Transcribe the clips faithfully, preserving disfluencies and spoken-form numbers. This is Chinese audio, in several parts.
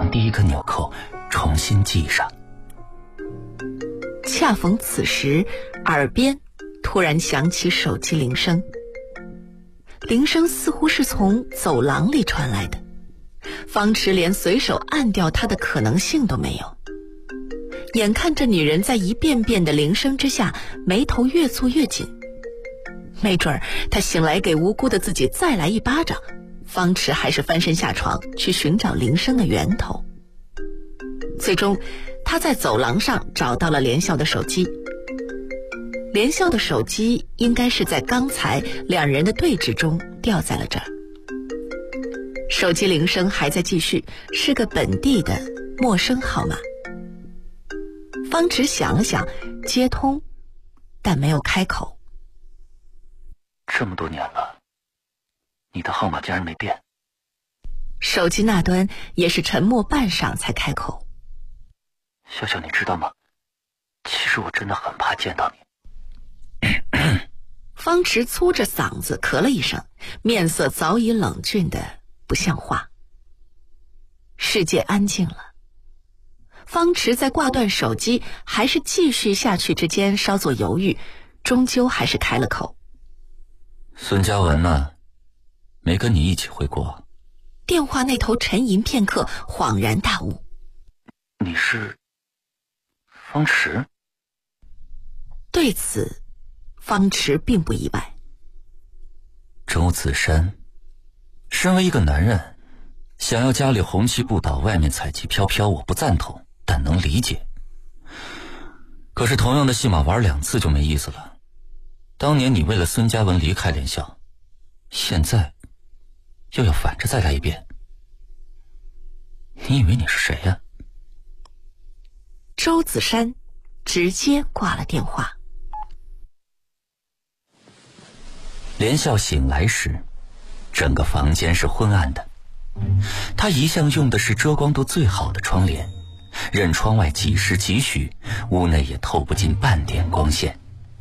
将第一个纽扣重新系上。 恰逢此时，耳边突然响起手机铃声，铃声似乎是从走廊里传来的，方池连随手按掉它的可能性都没有。眼看着女人在一遍遍的铃声之下，眉头越蹙越紧，没准儿她醒来给无辜的自己再来一巴掌，方池还是翻身下床去寻找铃声的源头。最终他在走廊上找到了连笑的手机，连笑的手机应该是在刚才两人的对峙中掉在了这儿。手机铃声还在继续，是个本地的陌生号码。方池想了想，接通，但没有开口。 这么多年了，你的号码竟然没变。 手机那端也是沉默半晌才开口。 笑笑，你知道吗？其实我真的很怕见到你。 方池粗着嗓子咳了一声，面色早已冷峻的不像话。世界安静了，方池在挂断手机还是继续下去之间稍作犹豫，终究还是开了口。 孙嘉文呢？没跟你一起回国？ 电话那头沉吟片刻，恍然大悟。 你是方池？ 对此方池并不意外。 周子山身为一个男人，想要家里红旗不倒，外面彩旗飘飘，我不赞同，但能理解。可是同样的戏码玩两次就没意思了。当年你为了孙嘉文离开联校，现在又要反着再来一遍。你以为你是谁呀？ 周子山直接挂了电话。 连笑醒来时，整个房间是昏暗的。他一向用的是遮光度最好的窗帘，任窗外几时几许，屋内也透不进半点光线。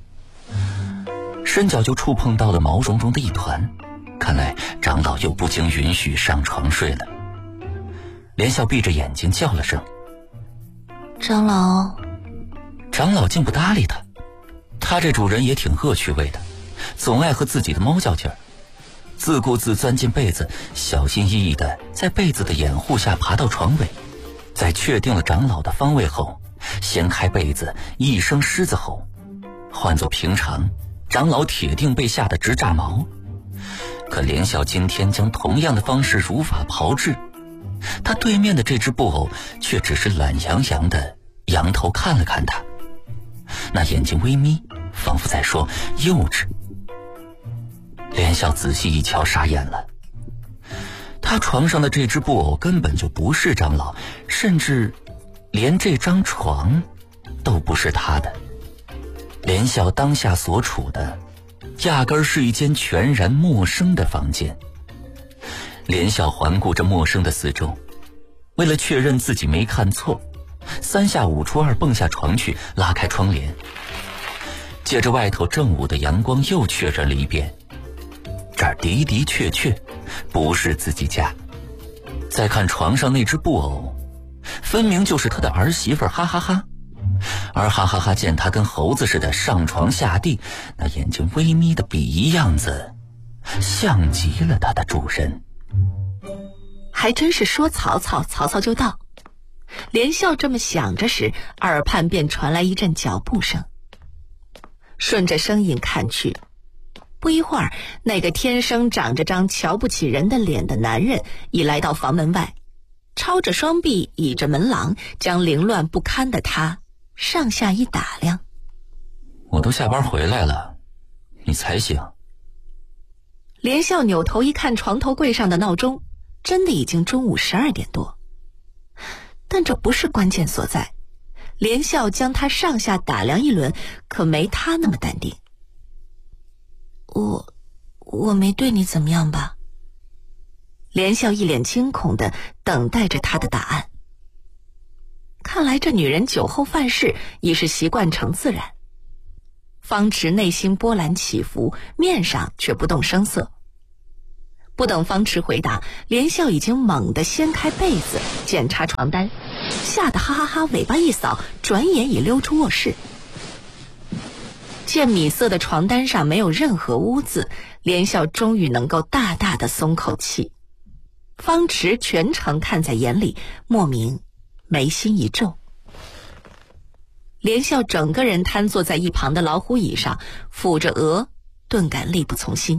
伸脚就触碰到了毛茸茸的一团，看来长老又不经允许上床睡了。连笑闭着眼睛叫了声长老。 长老竟不搭理他，他这主人也挺恶趣味的，总爱和自己的猫较劲儿，自顾自钻进被子，小心翼翼地在被子的掩护下爬到床尾，在确定了长老的方位后，掀开被子，一声狮子吼。换作平常，长老铁定被吓得直炸毛，可连笑今天将同样的方式如法炮制，他对面的这只布偶却只是懒洋洋地仰头看了看他，那眼睛微眯，仿佛在说幼稚。连笑仔细一瞧，傻眼了。他床上的这只布偶根本就不是长老，甚至连这张床都不是他的。连笑当下所处的压根儿是一间全然陌生的房间。连笑环顾着陌生的四周，为了确认自己没看错，三下五除二蹦下床去，拉开窗帘，借着外头正午的阳光又确认了一遍，这儿的的确确不是自己家。再看床上那只布偶，分明就是他的儿媳妇，哈哈哈。而哈哈哈见他跟猴子似的上床下地，那眼睛微眯的鄙夷样子，像极了他的主人。 还真是说曹操，曹操就到。连笑这么想着时，耳畔便传来一阵脚步声。顺着声音看去，不一会儿，那个天生长着张瞧不起人的脸的男人已来到房门外，抄着双臂倚着门廊，将凌乱不堪的他上下一打量。 我都下班回来了，你才醒。 连笑扭头一看床头柜上的闹钟，真的已经中午十二点多。但这不是关键所在，连笑将他上下打量一轮，可没他那么淡定。我我没对你怎么样吧？连笑一脸惊恐地等待着他的答案。看来这女人酒后犯事已是习惯成自然。方池内心波澜起伏，面上却不动声色。 不等方池回答，连笑已经猛地掀开被子检查床单，吓得哈哈哈尾巴一扫，转眼已溜出卧室。见米色的床单上没有任何污渍，连笑终于能够大大的松口气。方池全程看在眼里，莫名眉心一皱。连笑整个人瘫坐在一旁的老虎椅上，抚着额，顿感力不从心。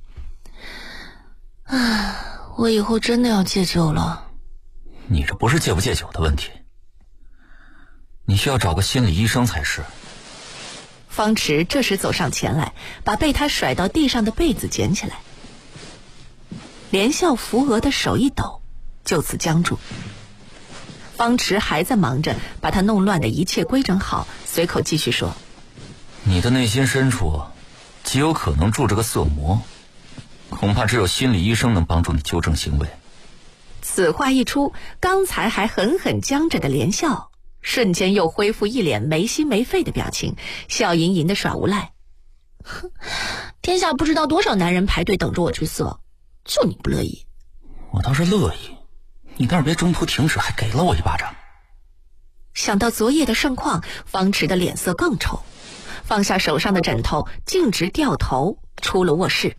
啊，我以后真的要戒酒了。 你这不是戒不戒酒的问题，你需要找个心理医生才是。 方池这时走上前来，把被他甩到地上的被子捡起来。连笑扶额的手一抖，就此僵住。方池还在忙着把他弄乱的一切规整好，随口继续说： 你的内心深处极有可能住着个色魔，恐怕只有心理医生能帮助你纠正行为。 此话一出，刚才还狠狠僵着的连笑瞬间又恢复一脸没心没肺的表情，笑吟吟的耍无赖。哼，天下不知道多少男人排队等着我去色，就你不乐意。 我倒是乐意，你倒是别中途停止，还给了我一巴掌。 想到昨夜的盛况，方池的脸色更臭，放下手上的枕头，径直掉头出了卧室。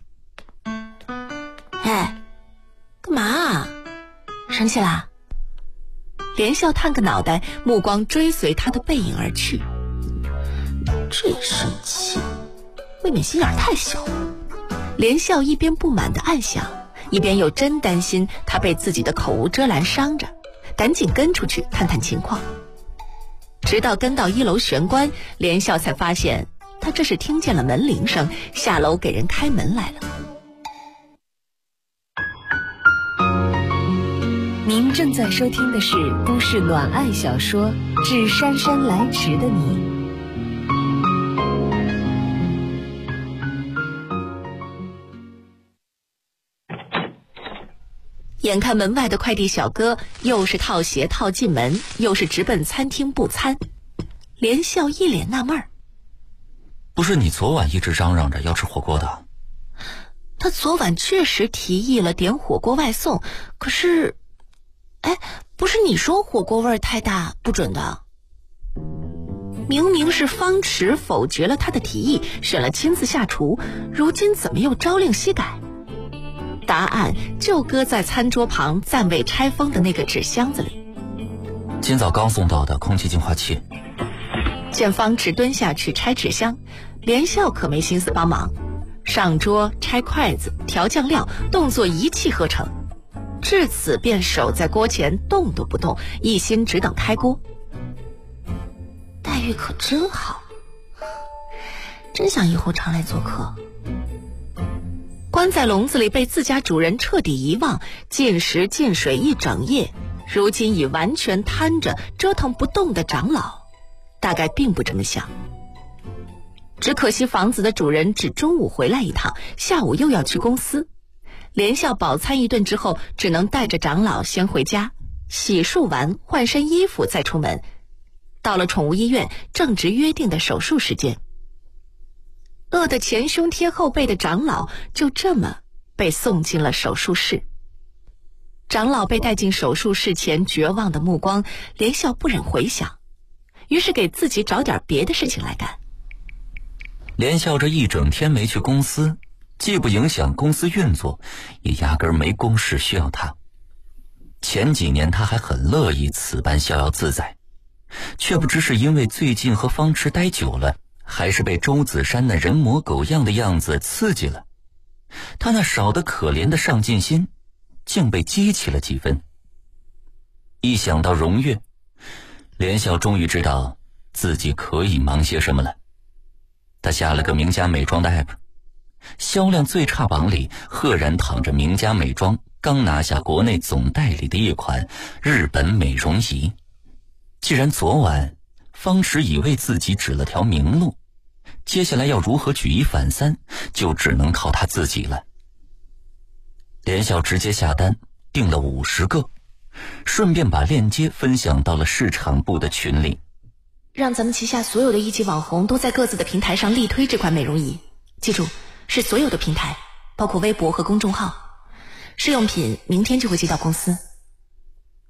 哎，干嘛啊？生气啦？连笑探个脑袋，目光追随他的背影而去。这也生气，未免心眼太小。连笑一边不满地暗想，一边又真担心他被自己的口无遮拦伤着，赶紧跟出去探探情况。直到跟到一楼玄关，连笑才发现他这是听见了门铃声，下楼给人开门来了。 您正在收听的是都市暖爱小说《致姗姗来迟的你》。 眼看门外的快递小哥又是套鞋套进门，又是直奔餐厅不餐，连笑一脸纳闷儿。 不是你昨晚一直嚷嚷着要吃火锅的？ 他昨晚确实提议了点火锅外送，可是哎，不是你说火锅味太大不准的？明明是方池否决了他的提议，选了亲自下厨，如今怎么又朝令夕改？答案就搁在餐桌旁暂未拆封的那个纸箱子里。 今早刚送到的空气净化器。 见方池蹲下去拆纸箱，连笑可没心思帮忙，上桌拆筷子调酱料，动作一气呵成，至此便守在锅前动都不动，一心只等开锅。待遇可真好，真想以后常来做客。关在笼子里被自家主人彻底遗忘，进食进水一整夜，如今已完全瘫着折腾不动的长老，大概并不这么想。只可惜房子的主人只中午回来一趟，下午又要去公司，连笑饱餐一顿之后，只能带着长老先回家，洗漱完换身衣服再出门。到了宠物医院，正值约定的手术时间。饿得前胸贴后背的长老就这么被送进了手术室。长老被带进手术室前绝望的目光，连笑不忍回想，于是给自己找点别的事情来干。 连笑这一整天没去公司，既不影响公司运作，也压根儿没公事需要他。前几年他还很乐意此般逍遥自在，却不知是因为最近和方池待久了，还是被周子山那人模狗样的样子刺激了，他那少得可怜的上进心竟被激起了几分。一想到荣月，连笑终于知道自己可以忙些什么了。他下了个名家美妆的 app， 销量最差榜里赫然躺着名家美妆刚拿下国内总代理的一款日本美容仪。既然昨晚方池已为自己指了条明路，接下来要如何举一反三，就只能靠他自己了。连笑直接下单订了五十个，顺便把链接分享到了市场部的群里， 让咱们旗下所有的一级网红都在各自的平台上力推这款美容仪，记住，是所有的平台，包括微博和公众号。 试用品明天就会寄到公司。